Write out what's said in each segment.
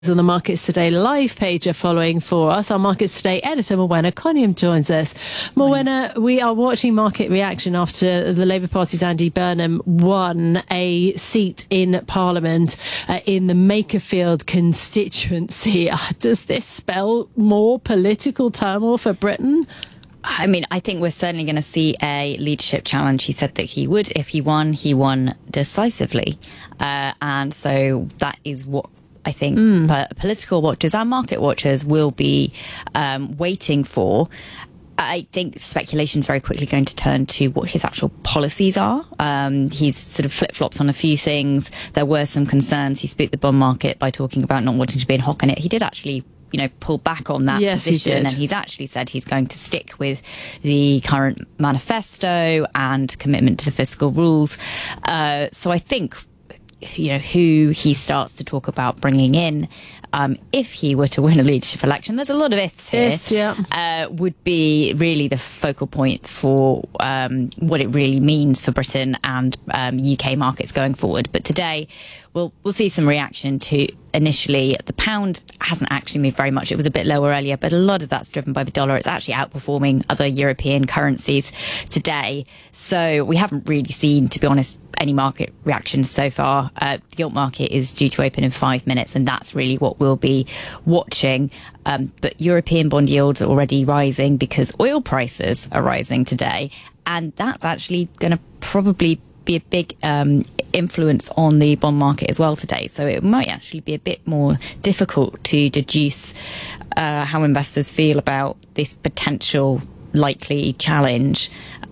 On the Markets Today live page are following for us. Our Markets Today editor, Morwenna Coniam, joins us. Morwenna, we are watching market reaction after the Labour Party's Andy Burnham won a seat in Parliament in the Makerfield constituency. Does this spell more political turmoil for Britain? I mean, I think we're certainly going to see a leadership challenge. He said that he would. If he won decisively. And so that is what I think political watchers and market watchers will be waiting for. I think speculation is very quickly going to turn to what his actual policies are. He's sort of flip-flops on a few things. There were some concerns. He spooked the bond market by talking about not wanting to be in hock on it. He did actually pull back on that position, and he's actually said he's going to stick with the current manifesto and commitment to the fiscal rules. So I think who he starts to talk about bringing in, if he were to win a leadership election, there's a lot of ifs here, would be really the focal point for what it really means for Britain and UK markets going forward. But today, we'll see some reaction to initially. The pound hasn't actually moved very much. It was a bit lower earlier, but a lot of that's driven by the dollar. It's actually outperforming other European currencies today. So we haven't really seen, to be honest, any market reaction so far. The gilt market is due to open in 5 minutes, and that's really what we'll be watching. But European bond yields are already rising because oil prices are rising today, and that's actually going to probably be a big influence on the bond market as well today. So it might actually be a bit more difficult to deduce how investors feel about this potential likely challenge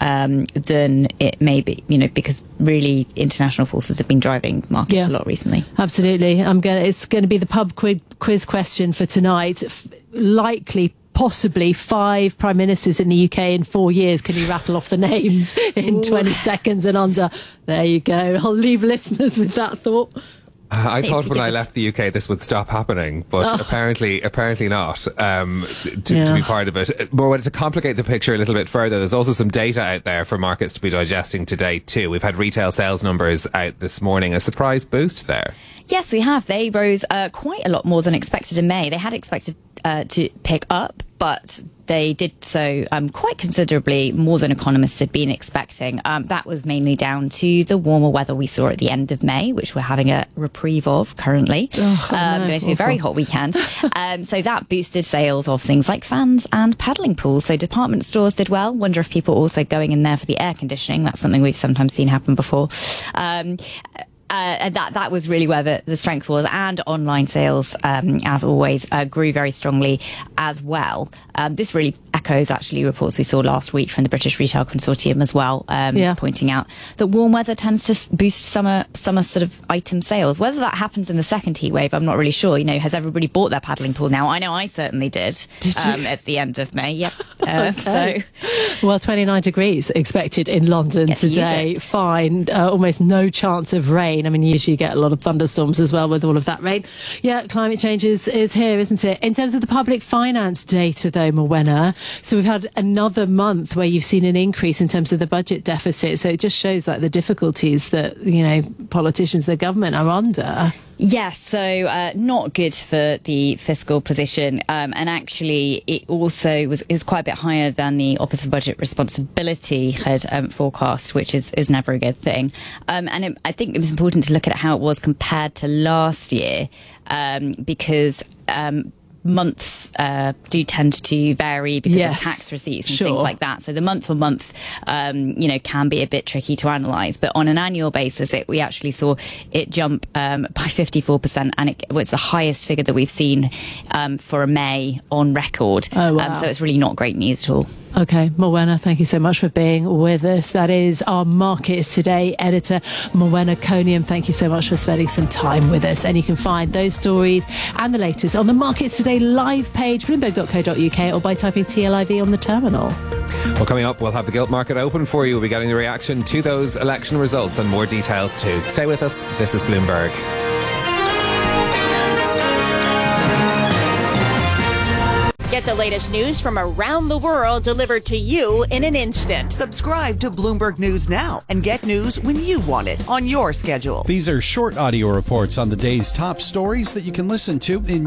than it may be, because really international forces have been driving markets a lot recently. Absolutely. It's going to be the pub quiz question for tonight. Likely, possibly 5 prime ministers in the UK in 4 years. Can you rattle off the names in 20 seconds and under? There you go. I'll leave listeners with that thought. I thought when I left the UK this would stop happening, but apparently not, to be part of it. But to complicate the picture a little bit further, there's also some data out there for markets to be digesting today too. We've had retail sales numbers out this morning. A surprise boost there. Yes, we have. They rose quite a lot more than expected in May. They had expected to pick up, but they did so quite considerably more than economists had been expecting. That was mainly down to the warmer weather we saw at the end of May, which we're having a reprieve of currently. Going to be a very hot weekend. So that boosted sales of things like fans and paddling pools. So department stores did well. Wonder if people are also going in there for the air conditioning. That's something we've sometimes seen happen before. And that was really where the strength was. And online sales, as always, grew very strongly as well. This really echoes actually reports we saw last week from the British Retail Consortium as well, pointing out that warm weather tends to boost summer sort of item sales. Whether that happens in the second heat wave, I'm not really sure. Has everybody bought their paddling pool now? I know I certainly did. Did you? At the end of May, yep. Okay. Well, 29 degrees expected in London today. Fine. Almost no chance of rain. I mean, usually you get a lot of thunderstorms as well with all of that rain. Yeah, climate change is here, isn't it? In terms of the public finance data, though, Morwenna, so we've had another month where you've seen an increase in terms of the budget deficit. So it just shows the difficulties that, politicians, the government are under. Yes, so not good for the fiscal position, and actually it also is quite a bit higher than the Office for Budget Responsibility had forecast, which is never a good thing. I think it was important to look at how it was compared to last year, because months do tend to vary because of tax receipts and things like that. So the month on month, can be a bit tricky to analyse. But on an annual basis, we actually saw it jump by 54%, and it was the highest figure that we've seen for a May on record. Oh, wow. So it's really not great news at all. Okay, Morwenna, thank you so much for being with us. That is our Markets Today editor, Morwenna Coniam. Thank you so much for spending some time with us. And you can find those stories and the latest on the Markets Today live page, bloomberg.co.uk, or by typing TLIV on the terminal. Well, coming up, we'll have the gilt market open for you. We'll be getting the reaction to those election results and more details too. Stay with us. This is Bloomberg. Get the latest news from around the world delivered to you in an instant. Subscribe to Bloomberg News now and get news when you want it on your schedule. These are short audio reports on the day's top stories that you can listen to in